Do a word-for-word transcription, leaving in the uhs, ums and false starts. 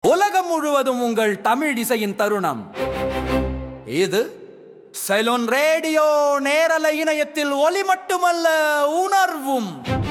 உலகம் முழுவதும் உங்கள் தமிழ் இசையின் தருணம் இது. சைலோன் ரேடியோ நேரலை இணையத்தில் ஒலி மட்டுமல்ல, உணர்வும்.